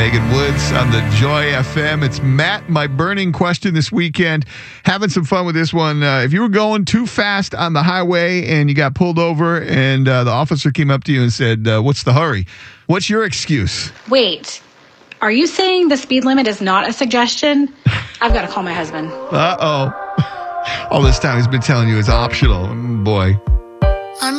Megan Woods on the Joy FM. It's Matt. My burning question this weekend. Having some fun with this one. If you were going too fast on the highway and you got pulled over and the officer came up to you and said, what's the hurry? What's your excuse? Wait, are you saying the speed limit is not a suggestion? I've got to call my husband. Uh-oh. All this time he's been telling you it's optional. Boy.